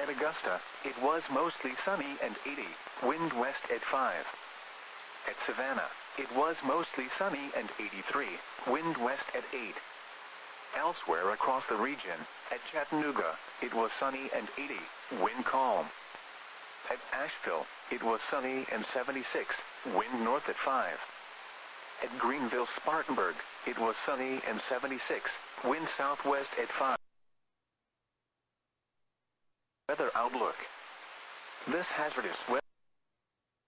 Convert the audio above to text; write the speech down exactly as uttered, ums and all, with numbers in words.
At Augusta, it was mostly sunny and eighty, wind west at five. At Savannah, it was mostly sunny and eighty-three, wind west at eight. Elsewhere across the region, at Chattanooga, it was sunny and eighty, wind calm. At Asheville, it was sunny and seventy-six, wind north at five. At Greenville-Spartanburg, it was sunny and seventy-six, wind southwest at five. Weather outlook. This hazardous weather